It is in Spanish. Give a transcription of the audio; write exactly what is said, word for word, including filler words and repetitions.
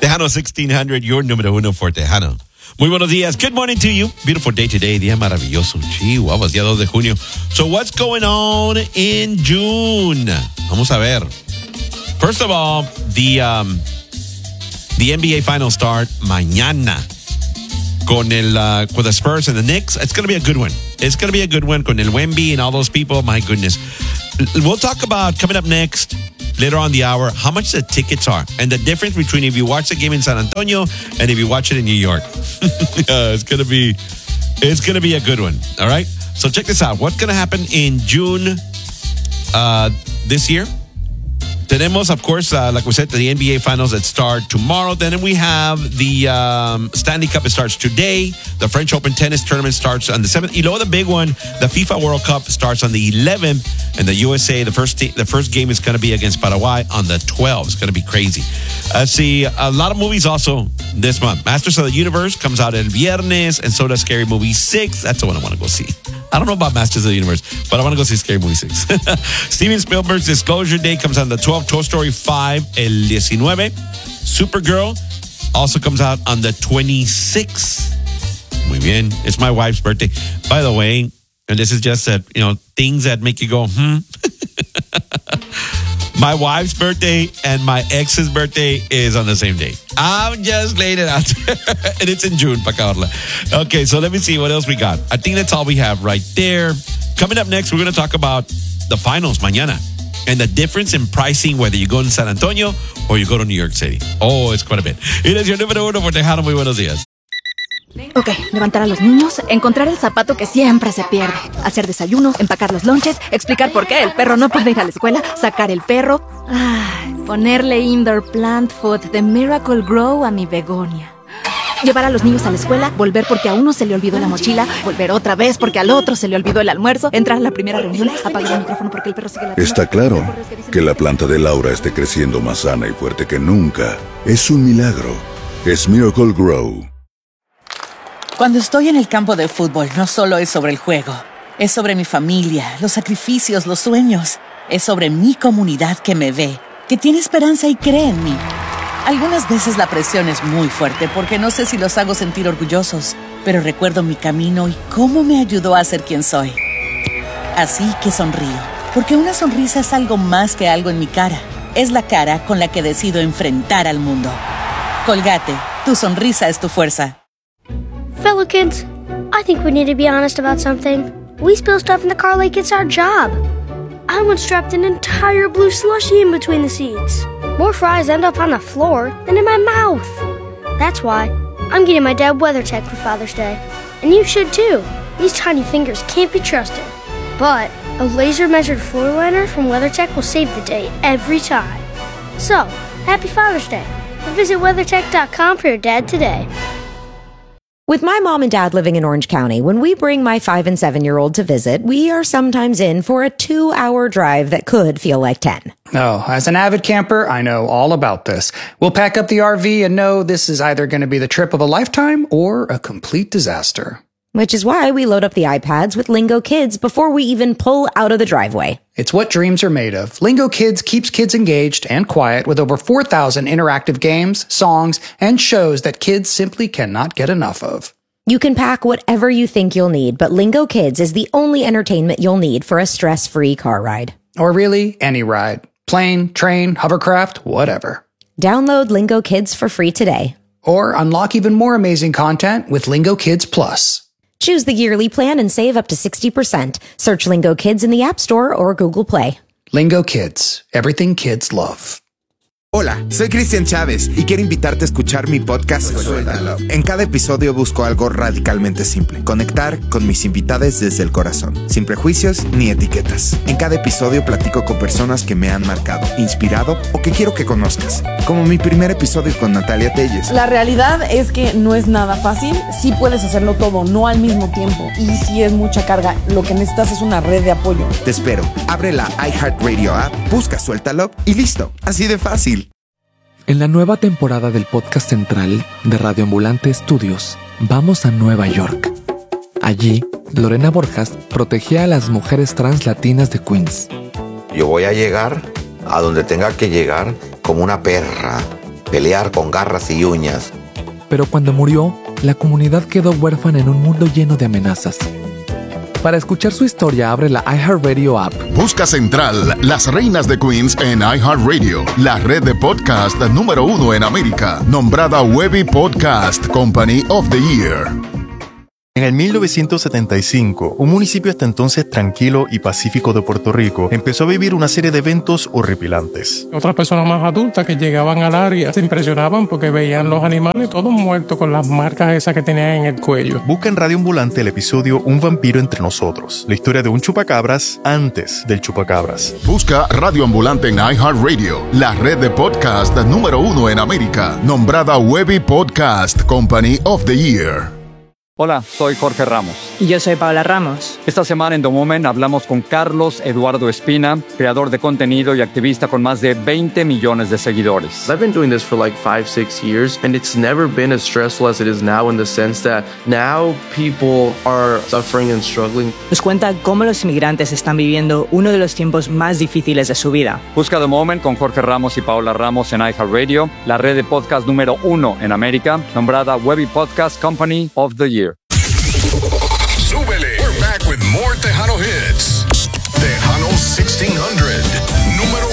Tejano sixteen hundred, your número uno for Tejano. Muy buenos días. Good morning to you. Beautiful day today. Día maravilloso. Chihuahuas, día dos de junio. So what's going on in June? Vamos a ver. First of all, the um, the N B A finals start mañana con el uh, with the Spurs and the Knicks. It's going to be a good one. It's going to be a good one con el Wemby and all those people. My goodness. We'll talk about coming up next, later on the hour, how much the tickets are and the difference between if you watch the game in San Antonio and if you watch it in New York. uh, it's going to be it's going to be a good one. All right. So check this out. What's going to happen in June uh, this year? Tenemos, of course, uh, like we said, the N B A finals that start tomorrow. Then we have the um, Stanley Cup. It starts today. The French Open tennis tournament starts on the seventh. Y luego the big one, the FIFA World Cup starts on the eleventh. And the U S A, the first te- the first game is going to be against Paraguay on the twelfth. It's going to be crazy. Let's see, a lot of movies also this month. Masters of the Universe comes out el viernes, and so does Scary Movie six. That's the one I want to go see. I don't know about Masters of the Universe, but I want to go see Scary Movie six. Steven Spielberg's Disclosure Day comes out on the twelfth. Toy Story five, el diecinueve. Supergirl also comes out on the twenty-sixth. Muy bien. It's my wife's birthday. By the way, and this is just that, you know, things that make you go, hmm. My wife's birthday and my ex's birthday is on the same day. I'm just laying it out there. And it's in June, pa' Carla. Okay, so let me see what else we got. I think that's all we have right there. Coming up next, we're going to talk about the finals mañana and the difference in pricing, whether you go in San Antonio or you go to New York City. Oh, it's quite a bit. It is your número uno for Tejano. Muy buenos días. Ok, levantar a los niños, encontrar el zapato que siempre se pierde, hacer desayuno, empacar los lonches, explicar por qué el perro no puede ir a la escuela, sacar el perro, ay, ponerle indoor plant food de Miracle Grow a mi begonia. Llevar a los niños a la escuela, volver porque a uno se le olvidó la mochila, volver otra vez porque al otro se le olvidó el almuerzo, entrar a la primera reunión, apagar el micrófono porque el perro sigue la... Está claro que la planta de Laura esté creciendo más sana y fuerte que nunca. Es un milagro. Es Miracle Grow. Cuando estoy en el campo de fútbol, no solo es sobre el juego. Es sobre mi familia, los sacrificios, los sueños. Es sobre mi comunidad que me ve, que tiene esperanza y cree en mí. Algunas veces la presión es muy fuerte porque no sé si los hago sentir orgullosos, pero recuerdo mi camino y cómo me ayudó a ser quien soy. Así que sonrío, porque una sonrisa es algo más que algo en mi cara. Es la cara con la que decido enfrentar al mundo. Colgate, tu sonrisa es tu fuerza. Fellow kids, I think we need to be honest about something. We spill stuff in the car like it's our job. I once dropped an entire blue slushie in between the seats. More fries end up on the floor than in my mouth. That's why I'm getting my dad WeatherTech for Father's Day. And you should too. These tiny fingers can't be trusted. But a laser-measured floor liner from WeatherTech will save the day every time. So, happy Father's Day. And visit WeatherTech dot com for your dad today. With my mom and dad living in Orange County, when we bring my five and seven-year-old to visit, we are sometimes in for a two-hour drive that could feel like ten. Oh, as an avid camper, I know all about this. We'll pack up the R V and know this is either going to be the trip of a lifetime or a complete disaster. Which is why we load up the iPads with Lingo Kids before we even pull out of the driveway. It's what dreams are made of. Lingo Kids keeps kids engaged and quiet with over four thousand interactive games, songs, and shows that kids simply cannot get enough of. You can pack whatever you think you'll need, but Lingo Kids is the only entertainment you'll need for a stress-free car ride. Or really, any ride. Plane, train, hovercraft, whatever. Download Lingo Kids for free today. Or unlock even more amazing content with Lingo Kids Plus. Choose the yearly plan and save up to sixty percent. Search Lingo Kids in the App Store or Google Play. Lingo Kids. Everything kids love. Hola, soy Cristian Chávez y quiero invitarte a escuchar mi podcast Suéltalo. En cada episodio busco algo radicalmente simple: conectar con mis invitados desde el corazón, sin prejuicios ni etiquetas. En cada episodio platico con personas que me han marcado, inspirado o que quiero que conozcas, como mi primer episodio con Natalia Telles. La realidad es que no es nada fácil. Sí puedes hacerlo todo, no al mismo tiempo, y sí es mucha carga. Lo que necesitas es una red de apoyo. Te espero. Abre la iHeartRadio app, busca Suéltalo y listo. Así de fácil. En la nueva temporada del podcast central de Radio Ambulante Estudios, vamos a Nueva York. Allí, Lorena Borjas protegía a las mujeres trans latinas de Queens. Yo voy a llegar a donde tenga que llegar como una perra, pelear con garras y uñas. Pero cuando murió, la comunidad quedó huérfana en un mundo lleno de amenazas. Para escuchar su historia, abre la iHeartRadio app. Busca Central, las reinas de Queens en iHeartRadio, la red de podcast número uno en América, nombrada Webby Podcast Company of the Year. En el mil novecientos setenta y cinco, un municipio hasta entonces tranquilo y pacífico de Puerto Rico empezó a vivir una serie de eventos horripilantes. Otras personas más adultas que llegaban al área se impresionaban porque veían los animales todos muertos con las marcas esas que tenían en el cuello. Busca en Radio Ambulante el episodio Un vampiro entre nosotros, la historia de un chupacabras antes del chupacabras. Busca Radio Ambulante en iHeartRadio, la red de podcast número uno en América, nombrada Webby Podcast Company of the Year. Hola, soy Jorge Ramos. Y yo soy Paola Ramos. Esta semana en The Moment hablamos con Carlos Eduardo Espina, creador de contenido y activista con más de veinte millones de seguidores. I've been doing this for like five, six years, and it's never been as stressful as it is now in the sense that now people are suffering and struggling. Nos cuenta cómo los inmigrantes están viviendo uno de los tiempos más difíciles de su vida. Busca The Moment con Jorge Ramos y Paola Ramos en iHeartRadio, la red de podcast número uno en América, nombrada Webby Podcast Company of the Year. Súbele. We're back with more Tejano hits. Tejano sixteen hundred. Número